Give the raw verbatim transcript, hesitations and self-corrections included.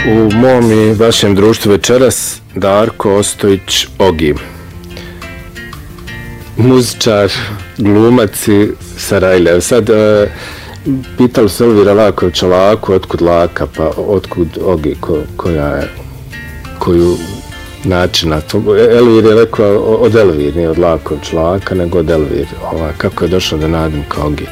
U mom i vašem društvu večeras Darko Ostojić Ogi. Muzičar, glumac i Sarajlija. Sad, e, pitali su Elvira Lakovića Laku, otkud Laka, pa otkud Ogi, ko, koja je, koju načina. Elvir je rekla od Elvir, nije od Laković Laka, nego od Elvir. Ova, kako je došlo da nadim kao Ogi.